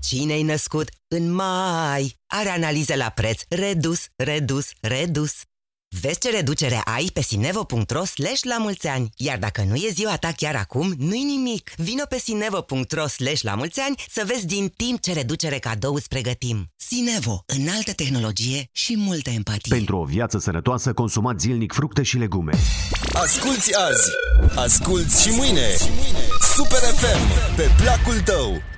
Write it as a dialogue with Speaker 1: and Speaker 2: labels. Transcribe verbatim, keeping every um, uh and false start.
Speaker 1: Cine-i născut în mai are analize la preț redus, redus, redus. Vezi ce reducere ai pe sinevo.ro slash la mulți ani. Iar dacă nu e ziua ta chiar acum, nu-i nimic. Vino pe sinevo.ro slash la mulți ani să vezi din timp ce reducere cadou îți pregătim. Sinevo, înaltă tehnologie și multă empatie.
Speaker 2: Pentru o viață sănătoasă, consumați zilnic fructe și legume.
Speaker 3: Asculți azi, asculți și mâine. Super F M, pe placul tău.